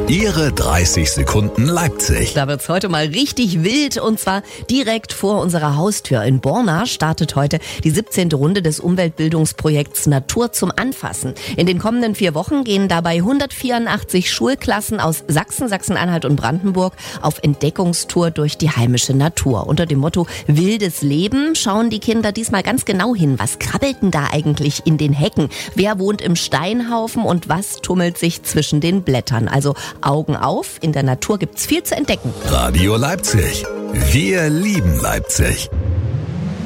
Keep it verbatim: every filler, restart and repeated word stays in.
Ihre dreißig Sekunden Leipzig. Da wird's heute mal richtig wild und zwar direkt vor unserer Haustür. In Borna startet heute die siebzehnte Runde des Umweltbildungsprojekts Natur zum Anfassen. In den kommenden vier Wochen gehen dabei hundertvierundachtzig Schulklassen aus Sachsen, Sachsen-Anhalt und Brandenburg auf Entdeckungstour durch die heimische Natur. Unter dem Motto Wildes Leben schauen die Kinder diesmal ganz genau hin. Was krabbelt denn da eigentlich in den Hecken? Wer wohnt im Steinhaufen und was tummelt sich zwischen den Blättern? Also Augen auf, in der Natur gibt's viel zu entdecken. Radio Leipzig. Wir lieben Leipzig.